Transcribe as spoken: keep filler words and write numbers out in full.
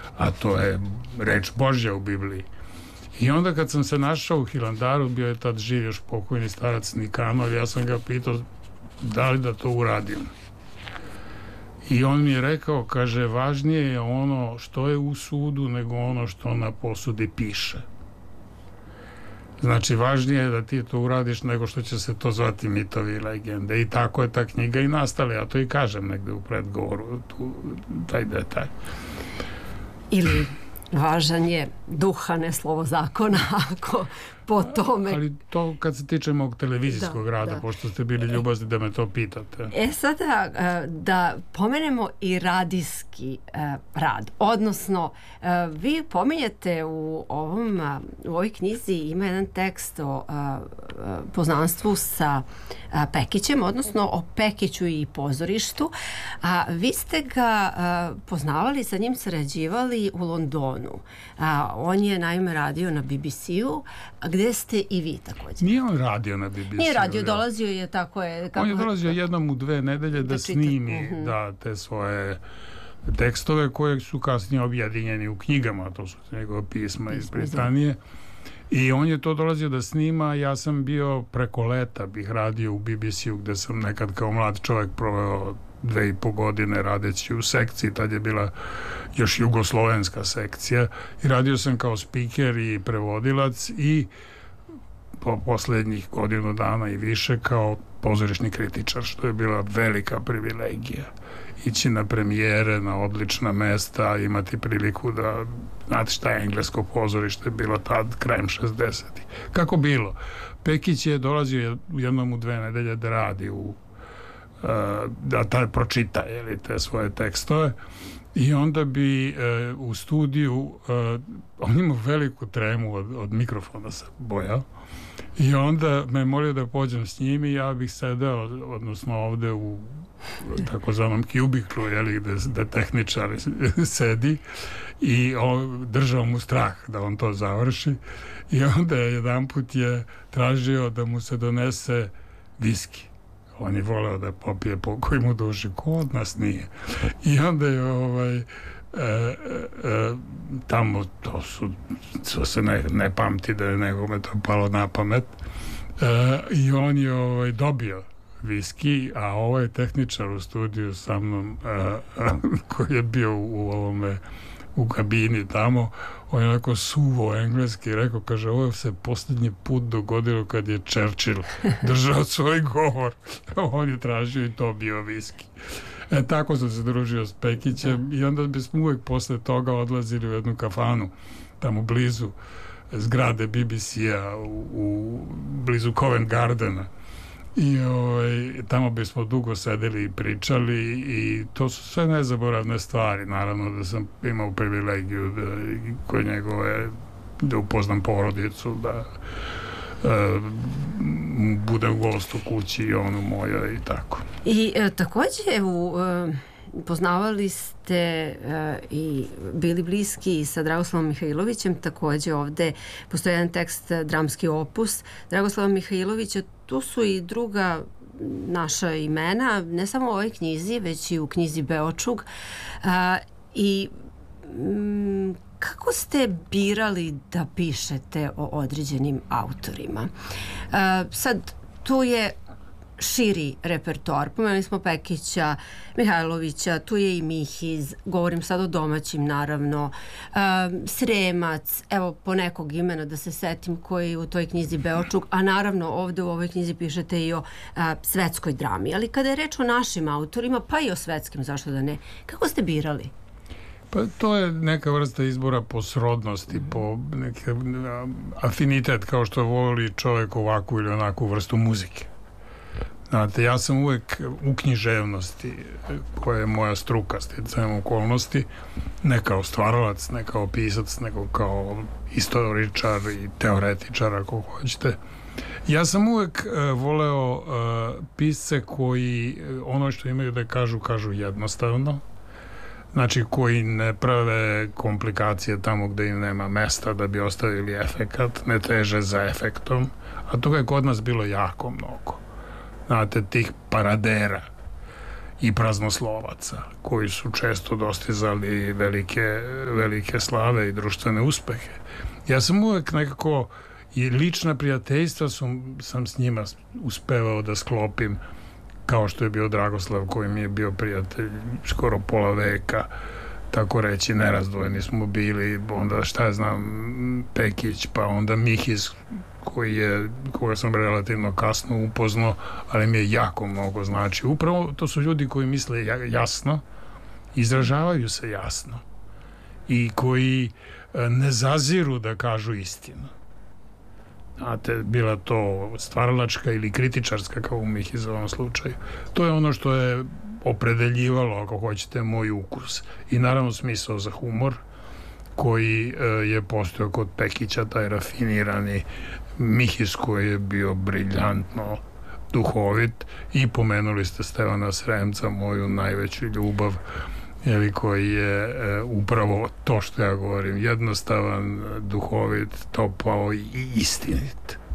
a to je reč Božja u Bibliji. I onda kad sam se našao u Hilandaru, bio je tad živ još pokojni starac Nikanor, ja sam ga pitao da li da to uradim. I on mi je rekao, kaže, važnije je ono što je u sudu nego ono što na posudi piše. Znači, važnije je da ti to uradiš nego što će se to zvati mitovi i legende. I tako je ta knjiga i nastala. Ja to i kažem negde u predgovoru, tu, taj detalj. Ili važan je duh, a ne slovo zakona, ako po tome... Ali to kad se tiče mog televizijskog da, rada, da. Pošto ste bili ljubazni da me to pitate. E sada, da pomenemo i radijski rad. Odnosno, vi pominjete u ovom, u ovoj knjizi ima jedan tekst o poznanstvu sa Pekićem, odnosno o Pekiću i pozorištu, a vi ste ga poznavali, sa njim sarađivali u Londonu. On je naime radio na B B C-u, gde ste i vi također. Nije on radio na B B C-u. Nije radio, dolazio je tako je... Kako on je dolazio jednom u dve nedelje da, da snimi uh-huh. da, te svoje tekstove koje su kasnije objedinjeni u knjigama, to su njegove pisma iz Britanije. I on je to dolazio da snima, ja sam bio preko leta, bih radio u B B C-u gde sam nekad kao mlad čovjek proveo dve i po godine radeći u sekciji, tad je bila još jugoslovenska sekcija i radio sam kao spiker i prevodilac i po posljednjih godinu dana i više kao pozorišni kritičar, što je bila velika privilegija. Ići na premijere, na odlična mesta, imati priliku da, znate šta je englesko pozorište bilo tad, krajem šezdesetih. Kako bilo? Pekić je dolazio jednom u dve nedelje da radi u da taj pročita jeli, te svoje tekstove i onda bi e, u studiju e, on ima veliku tremu od, od mikrofona se bojao i onda me molio da pođem s njim i ja bih sedeo odnosno ovde u takozvanom kubiklu jeli, gde, gde tehničar sedi i on, držao mu strah da on to završi i onda je jedan put je tražio da mu se donese viski. On je voleo da popije pokoj mu duši, ko od nas nije. I onda je ovaj, e, e, tamo to su, to se ne, ne pamti da je nekome to palo na pamet. E, I on je ovaj, dobio viski, a ovaj tehničar u studiju sa mnom e, e, koji je bio u ovome u kabini tamo, on je onako suvo engleski rekao, kaže, ovo se posljednji put dogodilo kad je Churchill držao svoj govor. On je tražio i to bio viski. E, tako sam se družio s Pekićem i onda bismo uvijek posle toga odlazili u jednu kafanu tamo blizu zgrade B B C-a u, u blizu Covent Gardena. I ovaj, tamo bismo dugo sedeli i pričali i to su sve nezaboravne stvari. Naravno da sam imao privilegiju da kod njegove da upoznam porodicu, da e, budem gost u kući i on u mojoj i tako. I e, također u, e, poznavali ste e, i bili bliski sa Dragoslavom Mihajlovićem, također ovde postoji jedan tekst, dramski opus Dragoslava Mihajlovića. Tu su i druga naša imena, ne samo u ovoj knjizi, već i u knjizi Beočug. A, I m, kako ste birali da pišete o određenim autorima? A, sad, tu je širi repertoar. Pomenuli smo Pekića, Mihajlovića, tu je i Mihiz, govorim sad o domaćim naravno, uh, Sremac, evo po nekog imena da se setim koji u toj knjizi Beočug, a naravno ovde u ovoj knjizi pišete i o uh, svetskoj drami, ali kada je reč o našim autorima, pa i o svetskim, zašto da ne, kako ste birali? Pa to je neka vrsta izbora po srodnosti, po neke, afinitet, kao što voli čovjek ovakvu ili onakvu vrstu muzike. Znate, ja sam uvek u književnosti, koja je moja struka, sticajem okolnosti, ne kao stvaralac, ne kao pisac, nego kao istoričar i teoretičar, ako hoćete. Ja sam uvek uh, voleo uh, pisce koji ono što imaju da kažu, kažu jednostavno. Znači, koji ne prave komplikacije tamo gde im nema mesta da bi ostavili efekat, ne teže za efektom, a toga je kod nas bilo jako mnogo. Znate, tih paradera. i praznoslovaca koji su često dostizali velike, velike slave i društvene uspehe. Ja sam uvek nekako i lična prijateljstva sam, sam s njima uspevao da sklopim, kao što je bio Dragoslav koji mi je bio prijatelj skoro pola veka, tako reći, nerazdvojeni smo bili, onda šta ja znam, Pekić, pa onda Mihiz koji je, koga sam relativno kasno upoznao, ali mi je jako mnogo znači. Upravo to su ljudi koji misle jasno, izražavaju se jasno i koji ne zaziru da kažu istinu. Znate, bila to stvaralačka ili kritičarska, kao u Mihizovom slučaju. To je ono što je opredeljivalo, ako hoćete, moj ukus. I naravno smisao za humor, koji je postojao kod Pekića, taj rafinirani Mihiz koji je bio briljantno duhovit, i pomenuli ste Stevana Sremca, moju najveću ljubav, jeli, koji je e, upravo to što ja govorim, jednostavan, duhovit, topao i istinit.